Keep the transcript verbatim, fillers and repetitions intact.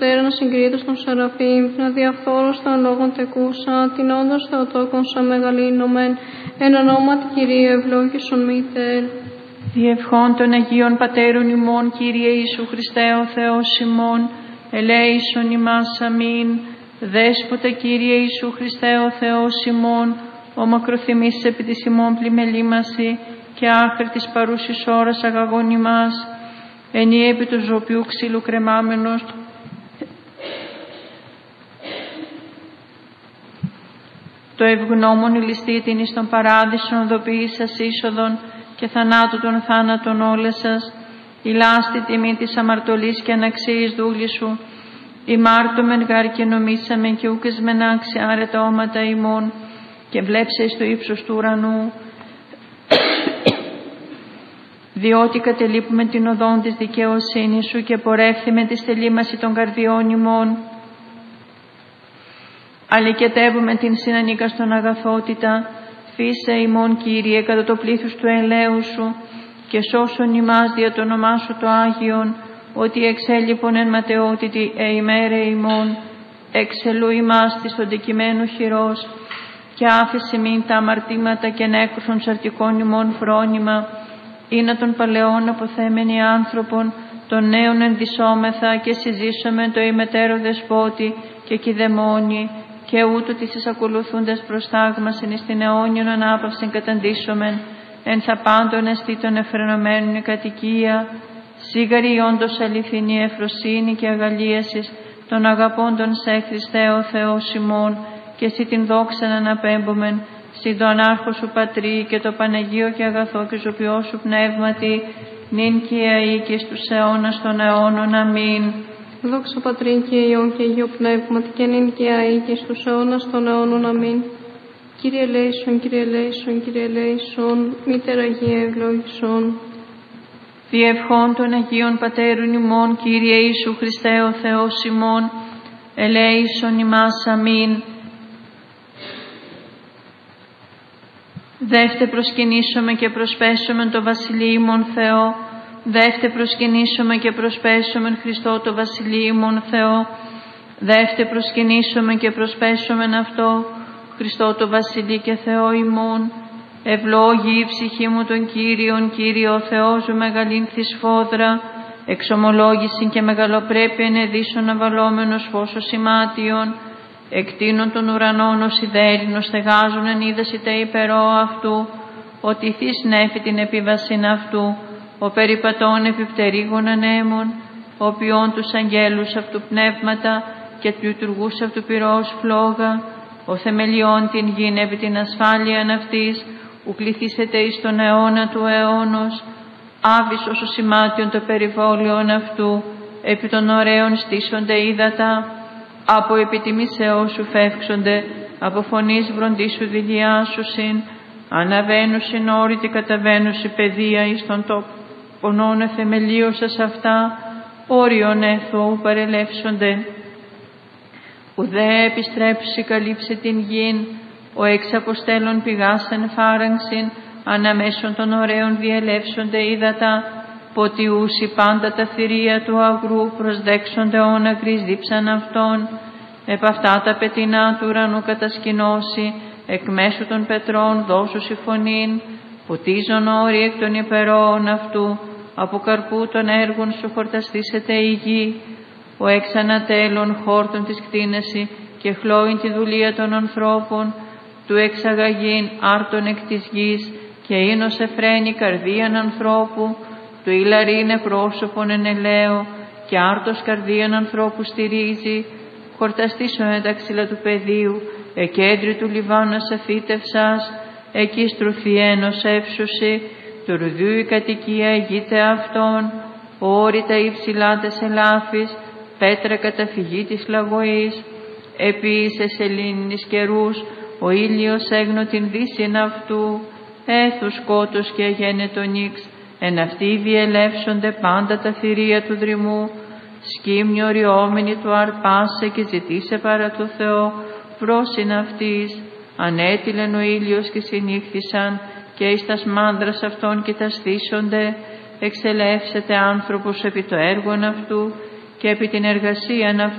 Τέρα να συγκρίτω στον Σεραφείμ, την αδιαφθόρος των λόγων τεκούσα, την όντως Θεοτόκον σαν μεγαλύνομεν, εν ονόματι Κυρίου ευλόγησον μήτερ. Διευχών των Αγίων Πατέρων ημών, Κύριε Ιησού Χριστέ ο Θεός ημών, ελέησον ημάς αμήν. Δέσποτα Κύριε Ιησού Χριστέ ο Θεός ημών, ο μακροθυμής επί της ημών πλημελήμαση και άχρη της παρούσης ώρας αγαγών ημάς, ενή επί του ζωπιού ξύλου κρεμάμενος, το ευγνώμων ηλιστήτην εις τον παράδεισον οδοποιήσας είσοδον και θανάτου των θάνατων όλες σας, ηλάστη τιμή της αμαρτωλής και αναξίης δούλη σου, ημάρτωμεν γάρ και νομίσαμε και ούκες μεν άξια άρετα όματα ημών, και βλέψε εις το ύψος του ουρανού, διότι κατελείπουμε την οδόν της δικαιοσύνης σου και πορεύθυμε τη στελήμαση των καρδιών ημών. Αλικετεύουμε την συνανίκαστον αγαθότητα, φύσε ημών Κύριε κατά το πλήθος του ελέου σου και σώσον ημάς δια το όνομά σου το Άγιον, ότι εξέλιπον εν ματαιότητη ε ημέρε ημών, εξελού ημάς της των δικημένου χειρός και άφησε μην τα αμαρτήματα και νέκρουσον σαρτικών ημών φρόνημα, είναι των παλαιών αποθέμενοι άνθρωπον, των νέων ενδυσόμεθα και συζήσομεν το ημετέρω δεσπότη και κηδεμόνι, και ούτω τις εισακολουθούντας προστάγμασεν εις την αιώνιον ανάπαυσεν καταντήσομεν, εν θα πάντων εστί των εφρενωμένων η κατοικία, σίγαρη όντως αληθινή ευφροσύνη και αγαλίασης των αγαπώντων σε Χριστέ ο Θεός ημών, και εσύ την δόξαν αναπέμπομεν, συ το ανάρχο σου Πατρί και το Παναγίο και αγαθό και ζωπιό σου πνεύματι, νυν και αεί και στους αιώνας των αιώνων. Αμήν. Δόξα Πατρί και Υιόν και Αγίο Πνεύματι και νυν και αεί και στους αιώνας των αιώνων. Αμήν. Κύριε ελέησον, Κύριε ελέησον, Κύριε ελέησον, Μήτερα Αγία ευλόγησον. Διευχών των Αγίων Πατέρων ημών, Κύριε Ιησού Χριστέ ο Θεός ημών, ελέησον ημάς. Αμήν. Δεύτε προσκυνήσομε και προσπέσομε το Βασιλείο ημών Θεό, δεύτε προσκυνήσομε και προσπέσομε Χριστό το Βασιλείο ημών Θεό, δεύτε προσκυνήσομε και προσπέσομε αυτό, Χριστό το Βασιλεί και Θεό ημών. Ευλόγη η ψυχή μου τον Κύριον, Κύριο Θεός μου μεγαλύνθη σφόδρα, εξομολόγηση και μεγαλοπρέπεια ενεδίσων αβαλόμενος φως σημάτιον, εκτείνων των ουρανών ως ιδέρινος στεγάζουν εν είδαση τε υπερό αυτού, ότι θείς νέφη την επίβασιν αυτού, ο περιπατών επιπτερίγων ανέμων, ο ποιών τους αγγέλους αυτού πνεύματα και του λειτουργούς αυτού πυρός φλόγα, ο θεμελιών την γην επί την ασφάλειαν αυτής, ου κληθήσετε εις τον αιώνα του αιώνος, άβυσος ο σημάτιον το περιβόλιον αυτού, επί των ωραίων στήσονται ύδατα, από επιτιμήσεώς σου φεύξονται, από φωνής βροντίσου δηλιάσουσιν, αναβαίνουσιν όρητη καταβαίνουσι παιδεία εις τον τόπον εθεμελίωσας αυτά, όριον έθου παρελεύσονται. Ουδέ επιστρέψει καλύψε την γην, ο εξ αποστέλων πηγάσαν φάραγξιν, αναμέσων των ωραίων διελεύσονται ύδατα, ποτιούσι πάντα τα θηρία του αγρού προσδέξονται όν ακρής δίψαν αυτών, επ' αυτά τα πετεινά του ουρανού κατασκηνώσει, εκ μέσου των πετρών δώσουσι φωνήν, ποτίζον όροι εκ των υπερών αυτού, από καρπού των έργων σου χορταστήσεται η γη, ο εξ ανατέλων χόρτων της κτίνεση και χλώην τη δουλεία των ανθρώπων, του εξαγαγήν άρτων εκ της γης και ίνος εφραίνει καρδίαν ανθρώπου, του ηλαρίνε πρόσωπον εν ελαίο και άρτος καρδίαν ανθρώπου στηρίζει, χορταστήσον εν τα ξύλα του πεδίου, εκέντρι του Λιβάνας αφήτευσας, εκεί στρουθιένος εύσουσι, του ρουδιού η κατοικία ηγείται αυτών, όρητα υψηλά τες ελάφης, πέτρα καταφυγή της λαγωής, επί σε σελήνης καιρούς, ο ήλιος έγνω την δύσιν αυτού, έθους σκότος και αγένετο νύξ, εν αυτοί διελεύσονται πάντα τα θηρία του δρυμού, σκύμνη οριόμενη του αρπάσε και ζητήσε παρά το Θεό, πρόσιν αυτής, ανέτειλεν ο ήλιος και συνήχθησαν, και εις τας μάνδρας αυτών και τα στήσονται, εξελεύσεται άνθρωπος επί το έργον αυτού, και επί την εργασίαν